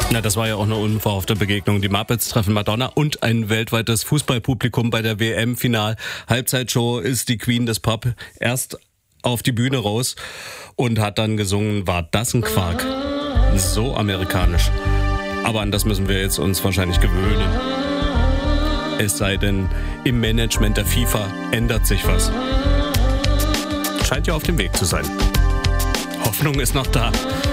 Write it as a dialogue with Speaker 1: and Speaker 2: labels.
Speaker 1: Na, das war ja auch eine unverhoffte Begegnung. Die Muppets treffen Madonna und ein weltweites Fußballpublikum bei der WM-Final-Halbzeitshow ist die Queen des Pop erst auf die Bühne raus und hat dann gesungen, war das ein Quark? So amerikanisch. Aber an das müssen wir jetzt uns wahrscheinlich gewöhnen. Es sei denn, im Management der FIFA ändert sich was. Scheint ja auf dem Weg zu sein. Hoffnung ist noch da.